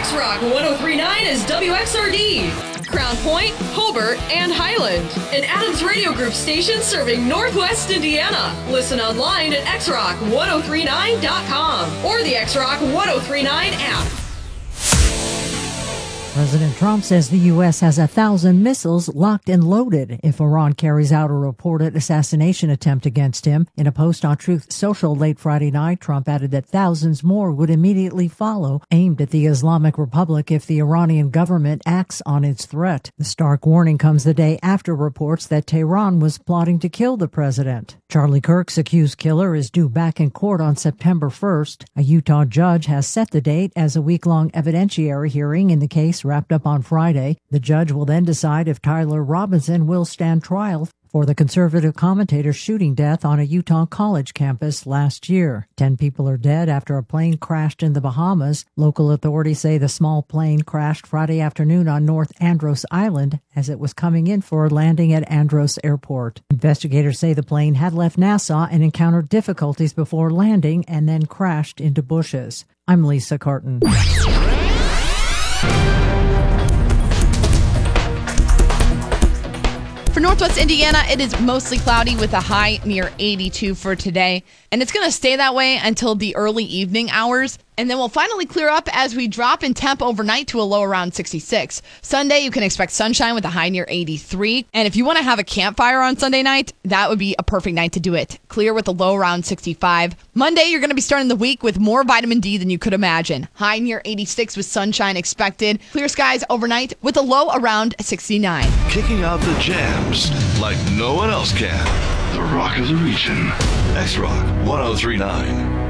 X-Rock 1039 is WXRD, Crown Point, Hobart, and Highland. An Adams Radio Group station serving Northwest Indiana. Listen online at xrock1039.com or the X-Rock 1039 app. President Trump says the U.S. has 1,000 missiles locked and loaded if Iran carries out a reported assassination attempt against him. In a post on Truth Social late Friday night, Trump added that thousands more would immediately follow, aimed at the Islamic Republic if the Iranian government acts on its threat. The stark warning comes the day after reports that Tehran was plotting to kill the president. Charlie Kirk's accused killer is due back in court on September 1st. A Utah judge has set the date as a week-long evidentiary hearing in the case wrapped up on Friday. The judge will then decide if Tyler Robinson will stand trial for the conservative commentator's shooting death on a Utah college campus last year. 10 people are dead after a plane crashed in the Bahamas. Local authorities say the small plane crashed Friday afternoon on North Andros Island as it was coming in for a landing at Andros Airport. Investigators say the plane had left Nassau and encountered difficulties before landing and then crashed into bushes. I'm Lisa Carton. For Northwest Indiana, it is mostly cloudy with a high near 82 for today. And it's going to stay that way until the early evening hours. And then we'll finally clear up as we drop in temp overnight to a low around 66. Sunday, you can expect sunshine with a high near 83. And if you want to have a campfire on Sunday night, that would be a perfect night to do it. Clear with a low around 65. Monday, you're going to be starting the week with more vitamin D than you could imagine. High near 86 with sunshine expected. Clear skies overnight with a low around 69. Kicking out the jams like no one else can. The Rock of the Region. X-Rock 1039.